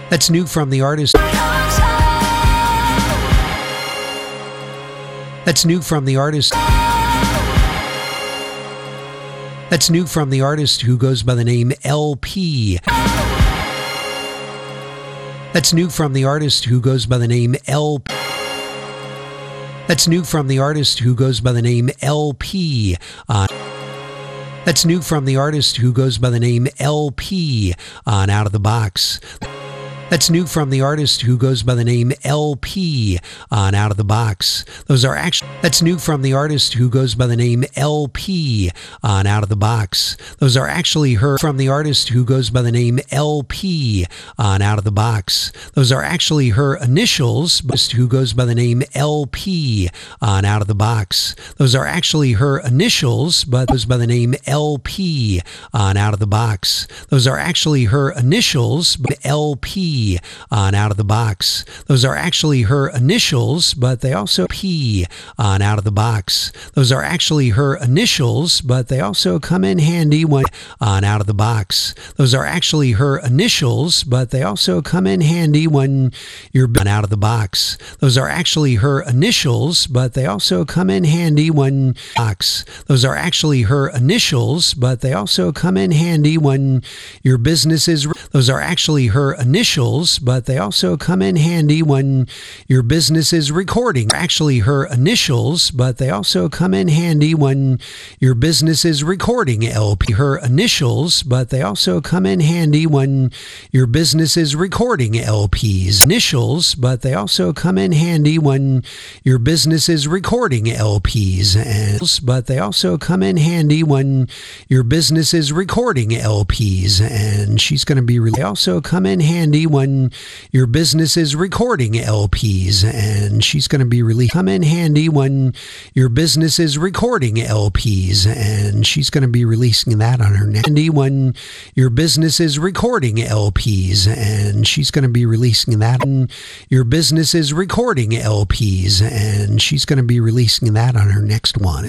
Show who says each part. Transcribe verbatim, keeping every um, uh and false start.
Speaker 1: That's new from the artist. That's new from the artist. That's new from the artist who goes by the name L P. That's new from the artist who goes by the name L P. That's new from the artist who goes by the name L P. Uh, that's new from the artist who goes by the name L P on Out of the Box. That's new from the artist who goes by the name L P on Out of the Box. Those are actually, that's new from the artist who goes by the name L P on Out of the Box. Those are actually her from the artist who goes by the name L P on Out of the Box. Those are actually her initials, but who goes by the name L P on Out of the Box. Those are actually her initials, but goes by the name L P on Out of the Box. Those are actually her initials, but L P on Out of the Box. Those are actually her initials, but they also P on Out of the Box. Those are actually her initials, but they also come in handy when on Out of the Box. Those are actually her initials, but they also come in handy when you're on Out of the Box. Those are actually her initials, but they also come in handy when box. Those are actually her initials, but they also come in handy when your business is. Those are actually her initials, but they also come in handy when your business is recording. Actually her initials, but they also come in handy when your business is recording L P. Her initials, but they also come in handy when your business is recording L Ps. Initials, but they also come in handy when your business is recording L Ps. And but they also come in handy when your business is recording L Ps. And she's going to be really also come in handy when your business is recording L Ps, and she's going to be really come in handy when your business is recording L Ps, and she's going to be releasing that on her next handy when your business is recording L Ps, and she's going to be releasing that when your business is recording L Ps, and she's going to be releasing that on her next one.